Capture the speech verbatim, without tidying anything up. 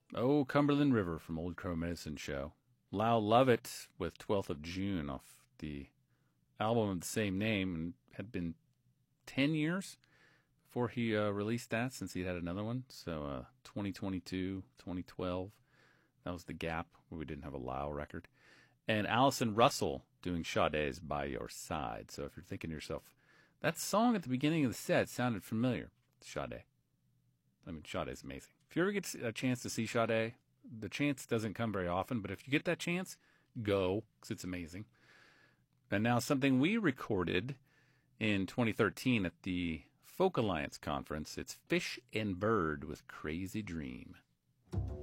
Oh, Cumberland River from Old Crow Medicine Show. Lyle Lovett with twelfth of June off the album of the same name, and had been ten years before he uh, released that, since he had another one. So uh, twenty twenty-two, twenty twelve, that was the gap where we didn't have a Lyle record. And Allison Russell doing Sade's By Your Side. So if you're thinking to yourself, that song at the beginning of the set sounded familiar, Sade. I mean, Sade's amazing. If you ever get a chance to see Sade, the chance doesn't come very often, but if you get that chance, go, because it's amazing. And now something we recorded in twenty thirteen at the Folk Alliance Conference. It's Fish and Bird with Crazy Dream.